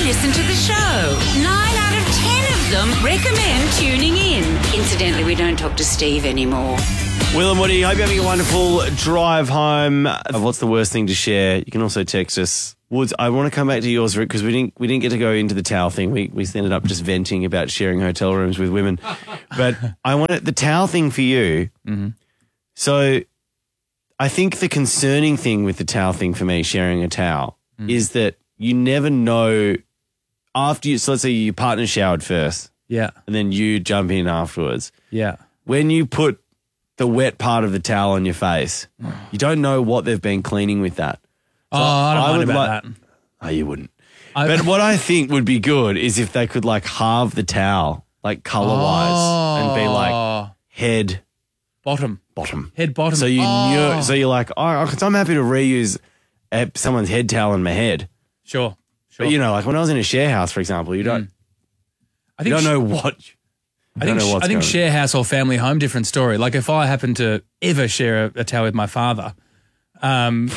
listen to the show. 9 out of 10 of them recommend tuning in. Incidentally, we don't talk to Steve anymore. Will and Woody, hope you're having a wonderful drive home. What's the worst thing to share? You can also text us. Woods, I want to come back to yours, Rick, because we didn't get to go into the towel thing. We ended up just venting about sharing hotel rooms with women. But I want the towel thing for you. Mm-hmm. So I think the concerning thing with the towel thing for me, sharing a towel, is that you never know after you. So let's say your partner showered first. Yeah. And then you jump in afterwards. Yeah. When you put the wet part of the towel on your face, you don't know what they've been cleaning with that. So I don't mind about that. Oh, you wouldn't. But what I think would be good is if they could like halve the towel, like color-wise, and be like head, bottom. Head, bottom. So you knew. So you're like, oh, cause I'm happy to reuse someone's head towel on my head. Sure. But you know, like when I was in a share house, for example, you don't know what. I think share house or family home, different story. Like if I happen to ever share a towel with my father, and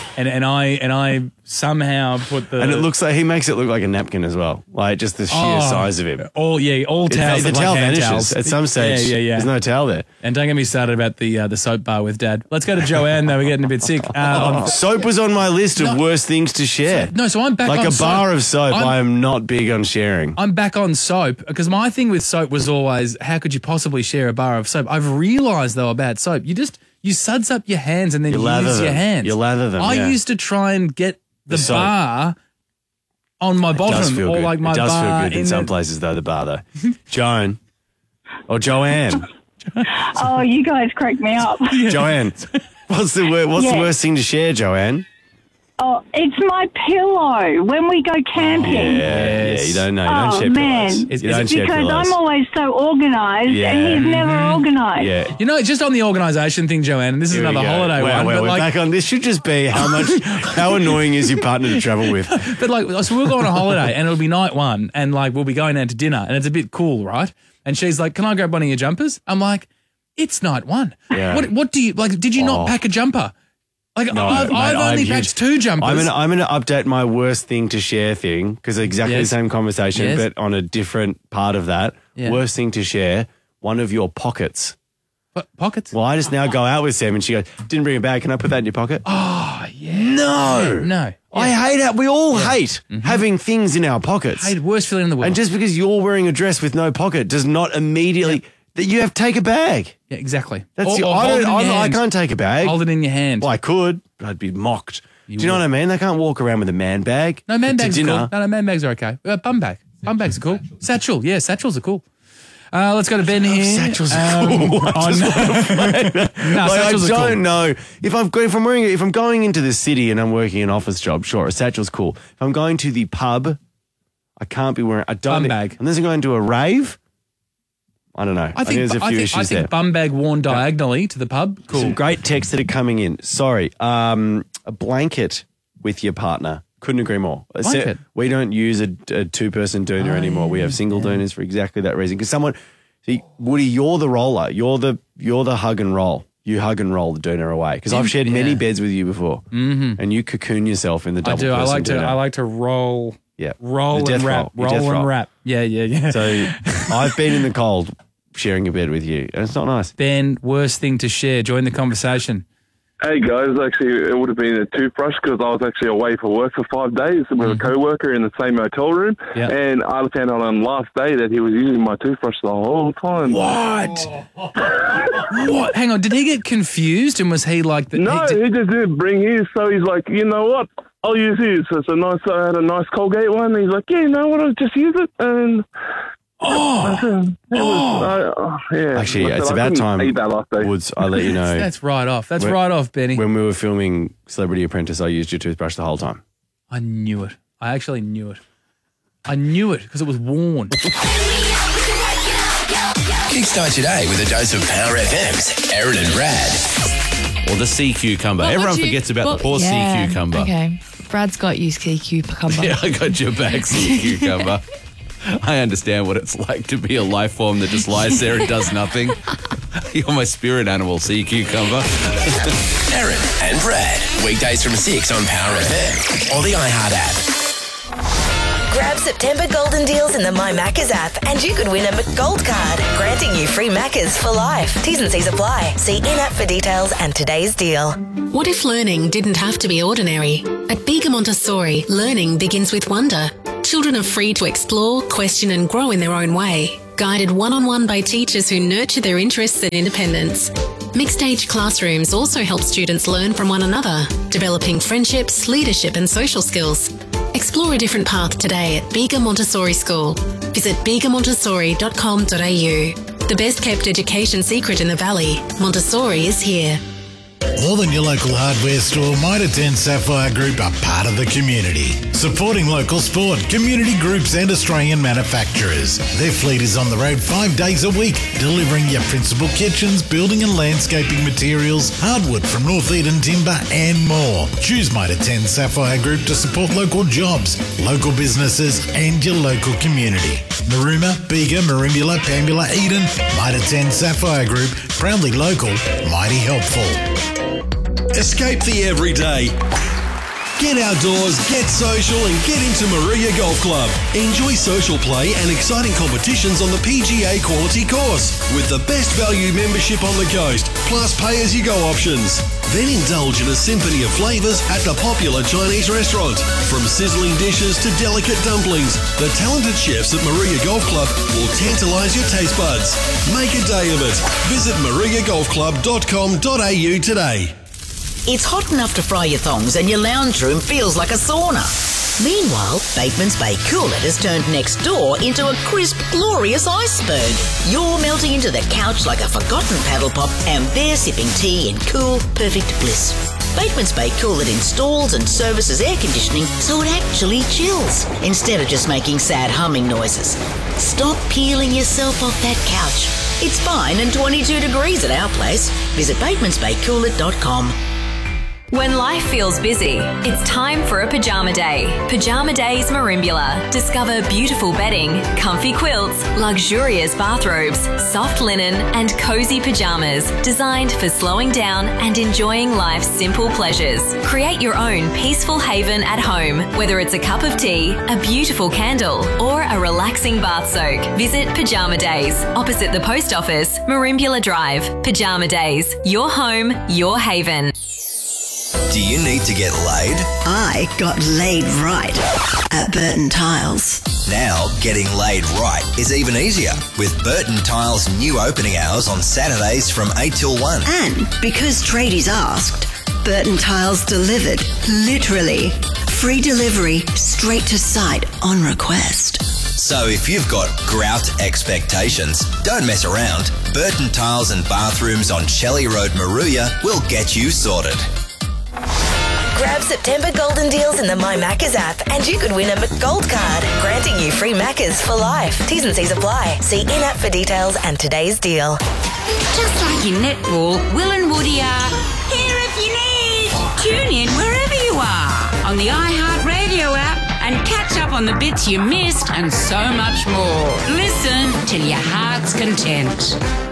I somehow put the and it looks like he makes it look like a napkin as well, like just the sheer size of him. All towels. The look towel like hand vanishes towels. at some stage. Yeah. There's no towel there. And don't get me started about the soap bar with Dad. Let's go to Joanne. Though we're getting a bit sick. Soap was on my list of worst things to share. So I'm back like on a bar soap. of soap. I am not big on sharing. I'm back on soap because my thing with soap was always, how could you possibly share a bar of soap? I've realised though about soap, you suds up your hands and then you use your hands. You lather them. I used to try and get the bar on my bottom or like my bar. It does feel good in some places though, the bar though. Joan or Joanne. Oh, you guys crack me up. Joanne, what's the worst thing to share, Joanne? Oh, it's my pillow when we go camping. Yeah, you don't know. You don't share pillows. It's because I'm always so organised and he's never organised. Yeah. You know, just on the organisation thing, Joanne, and this is another holiday one. We're back on. This should just be how annoying is your partner to travel with. But like, so we'll go on a holiday and it'll be night one and like we'll be going out to dinner and it's a bit cool, right? And she's like, can I grab one of your jumpers? I'm like, it's night one. Yeah. What do you, like, did you not pack a jumper? Like, No, I've only packed 2 jumpers. I'm gonna update my worst thing to share thing because exactly the same conversation, but on a different part of that. Yeah. Worst thing to share, one of your pockets. What, pockets? Well, I just now go out with Sam and she goes, didn't bring a bag. Can I put that in your pocket? Oh, yeah. No. No. I hate it. We all hate having things in our pockets. Hey, worst feeling in the world. And just because you're wearing a dress with no pocket does not immediately that you have to take a bag. Yeah, exactly. That's I can't take a bag. Hold it in your hand. Well, I could, but I'd be mocked. Do you know what I mean? They can't walk around with a man bag. No, man bags to are dinner. cool. No, man bags are okay. Bum bag. Bum bags are cool. Satchel. Yeah, satchels are cool. Let's go to Ben here. Satchels are cool. I don't know if I'm going into the city and I'm working an office job. Sure, a satchel's cool. If I'm going to the pub, I can't be wearing a bum bag. Unless I'm going to a rave. I don't know. I think there's a few issues there. I think bum bag worn diagonally to the pub. Cool. Some great texts that are coming in. Sorry. A blanket with your partner. Couldn't agree more. Blanket. We don't use a 2-person doona anymore. We have single doonas for exactly that reason. Because Woody, you're the roller. You're the hug and roll. You hug and roll the doona away. Because I've shared many beds with you before. Mm-hmm. And you cocoon yourself in the double person doona. I like to roll. Yeah. Roll and wrap. Roll and wrap. Yeah. So I've been in the cold sharing a bed with you, and it's not nice. Ben, worst thing to share. Join the conversation. Hey guys, actually it would have been a toothbrush because I was actually away for work for 5 days with a co-worker in the same hotel room, and I found out on the last day that he was using my toothbrush the whole time. What? What? Hang on, did he get confused and was he like... No, he just didn't bring his, so he's like, you know what, I'll use his. So it's I had a nice Colgate one, and he's like, yeah, you know what, I'll just use it, and... Actually, it's about time, Woods, I let you know. That's right off. That's right off, Benny. When we were filming Celebrity Apprentice, I used your toothbrush the whole time. I knew it. I actually knew it. I knew it because it was worn. Kickstart your day with a dose of Power FM's Aaron and Brad. Or the sea cucumber. Everyone forgets about the poor sea cucumber. Okay. Brad's got you sea cucumber. Yeah, I got your back, sea cucumber. I understand what it's like to be a life form that just lies there and does nothing. You're my spirit animal, sea cucumber. Aaron and Brad, weekdays from 6 on Power FM or the iHeart app. Grab September golden deals in the My Maccas app and you could win a McGold card, granting you free Maccas for life. T's and C's apply. See in-app for details and today's deal. What if learning didn't have to be ordinary? At Bega Montessori, learning begins with wonder. Children are free to explore, question and grow in their own way, guided one-on-one by teachers who nurture their interests and independence. Mixed-age classrooms also help students learn from one another, developing friendships, leadership and social skills. Explore a different path today at Bega Montessori School. Visit begamontessori.com.au. The best-kept education secret in the Valley, Montessori is here. More than your local hardware store, Mitre 10 Sapphire Group are part of the community, supporting local sport, community groups and Australian manufacturers. Their fleet is on the road 5 days a week, delivering your principal kitchens, building and landscaping materials, hardwood from North Eden timber and more. Choose Mitre 10 Sapphire Group to support local jobs, local businesses and your local community. Marooma, Bega, Merimbula, Pambula, Eden, Mitre 10 Sapphire Group, proudly local, mighty helpful. Escape the everyday. Get outdoors, get social and get into Moruya Golf Club. Enjoy social play and exciting competitions on the PGA quality course with the best value membership on the coast, plus pay-as-you-go options. Then indulge in a symphony of flavours at the popular Chinese restaurant. From sizzling dishes to delicate dumplings, the talented chefs at Moruya Golf Club will tantalise your taste buds. Make a day of it. Visit moruyagolfclub.com.au today. It's hot enough to fry your thongs and your lounge room feels like a sauna. Meanwhile, Bateman's Bay Cooler has turned next door into a crisp, glorious iceberg. You're melting into the couch like a forgotten paddle pop and they're sipping tea in cool, perfect bliss. Bateman's Bay Cooler installs and services air conditioning so it actually chills instead of just making sad humming noises. Stop peeling yourself off that couch. It's fine and 22 degrees at our place. Visit bateman'sbaycooler.com. When life feels busy, it's time for a pajama day. Pajama Days Merimbula. Discover beautiful bedding, comfy quilts, luxurious bathrobes, soft linen and cozy pajamas designed for slowing down and enjoying life's simple pleasures. Create your own peaceful haven at home, whether it's a cup of tea, a beautiful candle or a relaxing bath soak. Visit Pajama Days, opposite the post office, Merimbula Drive. Pajama Days, your home, your haven. Do you need to get laid? I got laid right at Burton Tiles. Now, getting laid right is even easier with Burton Tiles' new opening hours on Saturdays from 8 till 1. And because tradies asked, Burton Tiles delivered, literally. Free delivery, straight to site on request. So if you've got grout expectations, don't mess around. Burton Tiles and Bathrooms on Shelley Road, Moruya will get you sorted. Grab September golden deals in the My Maccas app and you could win a McGold card, granting you free Maccas for life. T's and C's apply. See in-app for details and today's deal. Just like in netball, Will and Woody are here if you need. Tune in wherever you are on the iHeartRadio app and catch up on the bits you missed and so much more. Listen till your heart's content.